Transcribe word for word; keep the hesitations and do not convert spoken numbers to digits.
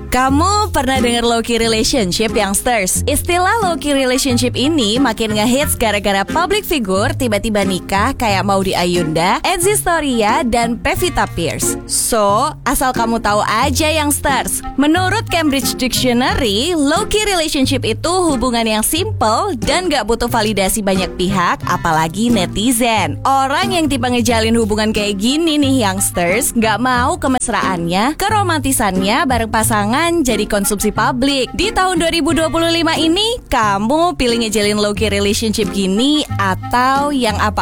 Kamu pernah dengar low-key relationship, youngsters? Istilah low-key relationship ini makin ngehits gara-gara public figure tiba-tiba nikah kayak Maudy Ayunda, Edzy Storia, dan Pevita Pierce. So, asal kamu tahu aja, youngsters, menurut Cambridge Dictionary, low-key relationship itu hubungan yang simple dan gak butuh validasi banyak pihak, apalagi netizen. Orang yang tipe ngejalin hubungan kayak gini nih, youngsters, gak mau kemesraannya, keromantisannya bareng pasangan jadi konsumsi publik. Di tahun dua ribu dua puluh lima ini, kamu pilih ngejalin low-key relationship gini atau yang apa